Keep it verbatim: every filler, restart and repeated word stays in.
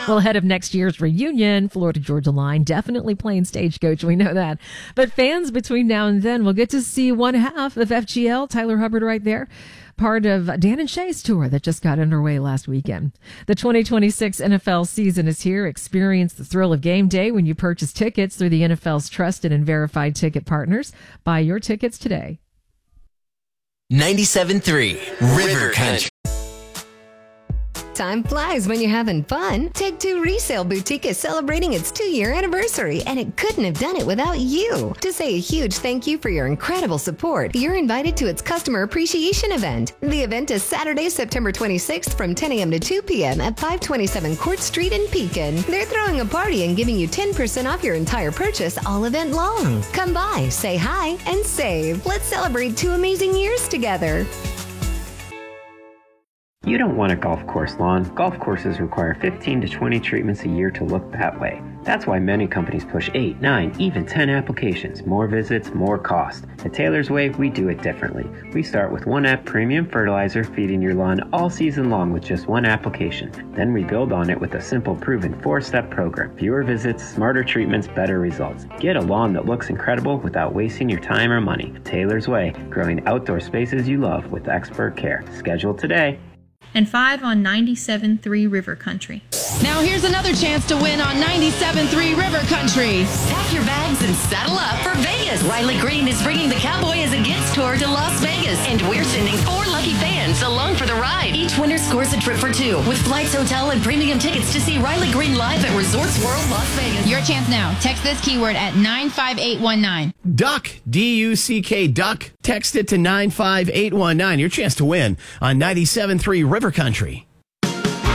Well, ahead of next year's reunion, Florida Georgia Line definitely playing Stagecoach. We know that. But fans between now and then will get to see one half of F G L, Tyler Hubbard right there, part of Dan and Shay's tour that just got underway last weekend. The twenty twenty-six N F L season is here. Experience the thrill of game day when you purchase tickets through the N F L's trusted and verified ticket partners. Buy your tickets today. ninety-seven point three River Country. Time flies when you're having fun. Take Two Resale Boutique is celebrating its two-year anniversary, and it couldn't have done it without you. To say a huge thank you for your incredible support, you're invited to its customer appreciation event. The event is Saturday, September twenty-sixth from ten a.m. to two p.m. at five twenty-seven Court Street in Pekin. They're throwing a party and giving you ten percent off your entire purchase all event long. Come by, say hi, and save. Let's celebrate two amazing years together. You don't want a golf course lawn. Golf courses require fifteen to twenty treatments a year to look that way. That's why many companies push eight, nine, even ten applications. More visits, more cost. At Taylor's Way, we do it differently. We start with one app premium fertilizer, feeding your lawn all season long with just one application. Then we build on it with a simple, proven four-step program. Fewer visits, smarter treatments, better results. Get a lawn that looks incredible without wasting your time or money. Taylor's Way, growing outdoor spaces you love with expert care. Schedule today. And five on ninety-seven point three River Country. Now here's another chance to win on ninety-seven point three River Country. Pack your bags and saddle up for Vegas. Riley Green is bringing the Cowboy as a Gets tour to Las Vegas, and we're sending four lucky fans along for the ride. Each winner scores a trip for two, with flights, hotel, and premium tickets to see Riley Green live at Resorts World Las Vegas. Your chance now. Text this keyword at nine five eight one nine. Duck, D U C K, Duck. Text it to nine five eight one nine. Your chance to win on ninety-seven point three River Country.